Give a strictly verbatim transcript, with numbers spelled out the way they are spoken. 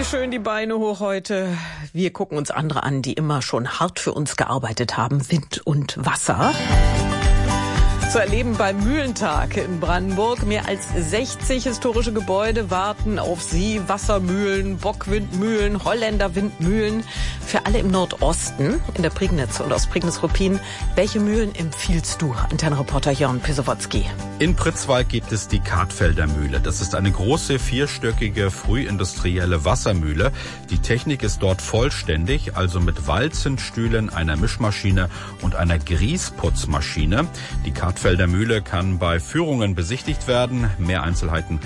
schön die Beine hoch heute. Wir gucken uns andere an, die immer schon hart für uns gearbeitet haben. Wind und Wasser. Zu erleben beim Mühlentag in Brandenburg. Mehr als sechzig historische Gebäude warten auf Sie. Wassermühlen, Bockwindmühlen, Holländerwindmühlen. Für alle im Nordosten, in der Prignitz und aus Prignitz-Ruppin. Welche Mühlen empfiehlst du, Antennenreporter Jörn Pisowotzki? In Pritzwalk gibt es die Kartfelder Mühle. Das ist eine große, vierstöckige, frühindustrielle Wassermühle. Die Technik ist dort vollständig, also mit Walzenstühlen, einer Mischmaschine und einer Grießputzmaschine. Die Kartfelder Mühle kann bei Führungen besichtigt werden. Mehr Einzelheiten